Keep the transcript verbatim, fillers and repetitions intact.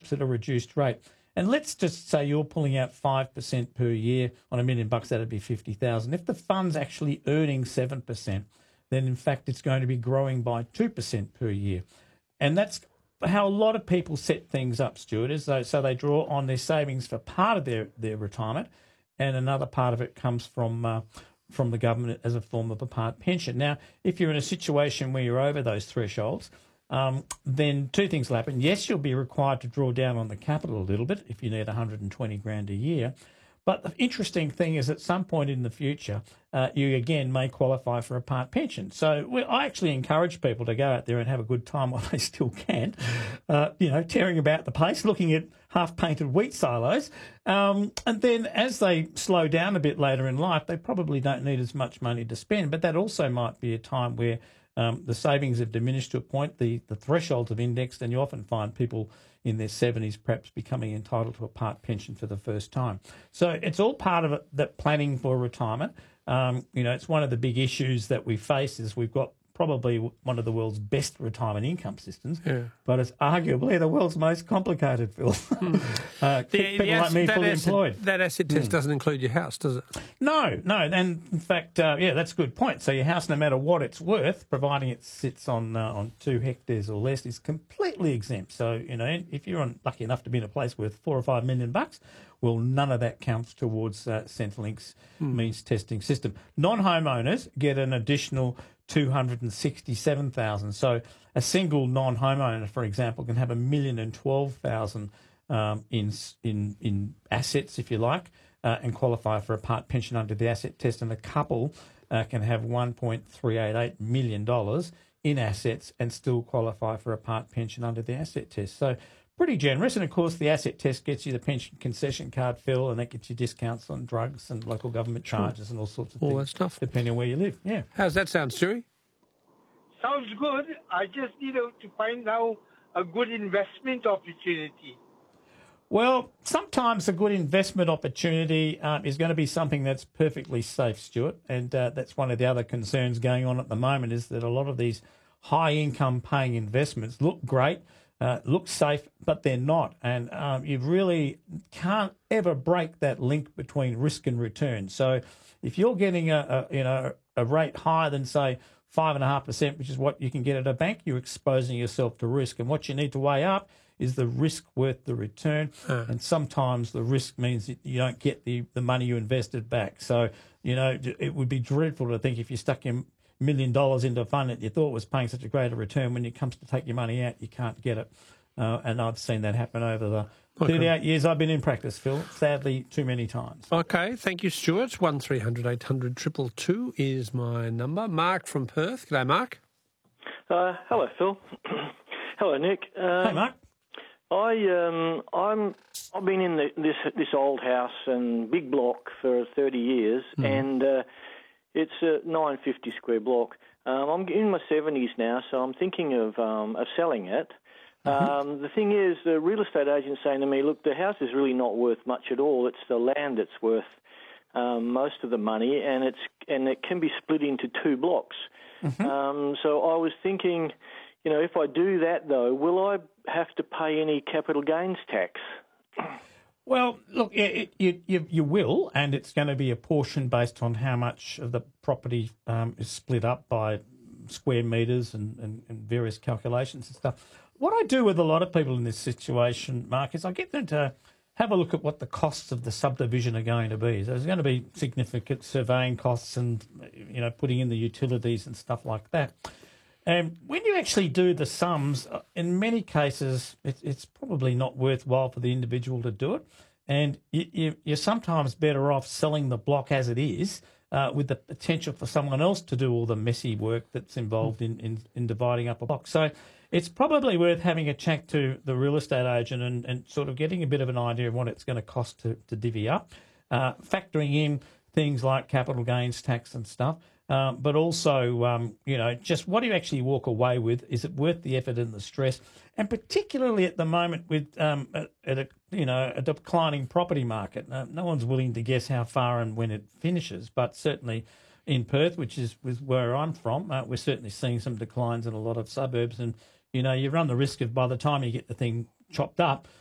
perhaps at a reduced rate. And let's just say you're pulling out five percent per year on a million bucks, that'd be fifty thousand. If the fund's actually earning seven percent, then in fact it's going to be growing by two percent per year. And that's how a lot of people set things up, Stuart, is they, so they draw on their savings for part of their, their retirement, and another part of it comes from uh, from the government as a form of a part pension. Now, if you're in a situation where you're over those thresholds, um, then two things will happen. Yes, you'll be required to draw down on the capital a little bit if you need one hundred twenty grand a year. But the interesting thing is at some point in the future, uh, you again may qualify for a part pension. So we, I actually encourage people to go out there and have a good time while they still can, uh, you know, tearing about the place, looking at half-painted wheat silos. Um, and then as they slow down a bit later in life, they probably don't need as much money to spend. But that also might be a time where um, the savings have diminished to a point, the, the thresholds have indexed, and you often find people in their seventies perhaps becoming entitled to a part pension for the first time. So it's all part of it, that planning for retirement. Um, you know, it's one of the big issues that we face is we've got probably one of the world's best retirement income systems, yeah. but it's arguably the world's most complicated, Phil. Mm. uh, the, people the like me fully asset, employed. That asset test mm. doesn't include your house, does it? No, no. And in fact, uh, yeah, that's a good point. So your house, no matter what it's worth, providing it sits on uh, on two hectares or less, is completely exempt. So, you know, if you're on, lucky enough to be in a place worth four or five million bucks, well, none of that counts towards uh, Centrelink's mm. means testing system. Non-homeowners get an additional two hundred sixty-seven thousand. So a single non-homeowner, for example, can have a million and twelve thousand um, in in in assets, if you like, uh, and qualify for a part pension under the asset test. And a couple uh, can have one point three eight eight million dollars in assets and still qualify for a part pension under the asset test. So pretty generous. And of course, the asset test gets you the pension concession card, Phil, and that gets you discounts on drugs and local government charges and all sorts of all things. All that stuff. Depending on where you live. Yeah. How's that sound, Stewie? Sounds good. I just need to find out a good investment opportunity. Well, sometimes a good investment opportunity um, is going to be something that's perfectly safe, Stuart, and uh, that's one of the other concerns going on at the moment is that a lot of these high-income paying investments look great, uh, look safe, but they're not, and um, you really can't ever break that link between risk and return. So if you're getting a, a you know a rate higher than, say, five and a half percent, which is what you can get at a bank, you're exposing yourself to risk. And what you need to weigh up is the risk worth the return. Uh. And sometimes the risk means that you don't get the, the money you invested back. So, you know, it would be dreadful to think if you stuck your million dollars into a fund that you thought was paying such a great return, when it comes to take your money out, you can't get it. Uh, and I've seen that happen over the okay. thirty-eight years I've been in practice, Phil. Sadly, too many times. Okay, thank you, Stuart. one three hundred eight hundred two two two is my number. Mark from Perth. G'day, Mark. Uh, hello, Phil. Hello, Nick. Um, hey, Mark. I um, I'm I've been in the, this this old house and big block for thirty years, mm. and uh, it's a nine fifty square block. Um, I'm in my seventies now, so I'm thinking of um, of selling it. Mm-hmm. Um, the thing is, the real estate agent's saying to me, look, the house is really not worth much at all. It's the land that's worth um, most of the money, and it's and it can be split into two blocks. Mm-hmm. Um, so I was thinking, you know, if I do that, though, will I have to pay any capital gains tax? Well, look, it, you, you, you will, and it's going to be a portion based on how much of the property um, is split up by square metres and, and, and various calculations and stuff. What I do with a lot of people in this situation, Mark, is I get them to have a look at what the costs of the subdivision are going to be. So there's going to be significant surveying costs and, you know, putting in the utilities and stuff like that. And when you actually do the sums, in many cases, it's, it's probably not worthwhile for the individual to do it. And you, you, you're sometimes better off selling the block as it is, uh, with the potential for someone else to do all the messy work that's involved in, in, in dividing up a block. So it's probably worth having a chat to the real estate agent and, and sort of getting a bit of an idea of what it's going to cost to, to divvy up, uh, factoring in things like capital gains tax and stuff. Um, but also, um, you know, just what do you actually walk away with? Is it worth the effort and the stress? And particularly at the moment with, um, a, at a, you know, a declining property market, uh, no one's willing to guess how far and when it finishes. But certainly in Perth, which is where I'm from, uh, we're certainly seeing some declines in a lot of suburbs. And, you know, you run the risk of by the time you get the thing chopped up,